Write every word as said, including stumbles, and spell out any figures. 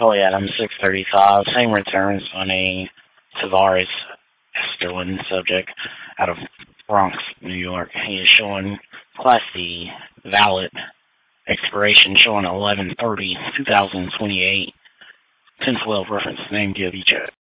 Oh yeah, I'm six thirty-five. Same returns on a Tavares Esterlin subject out of Bronx, New York. He is showing Class D valid expiration showing eleven thirty two thousand twenty-eight. ten twelve reference name give each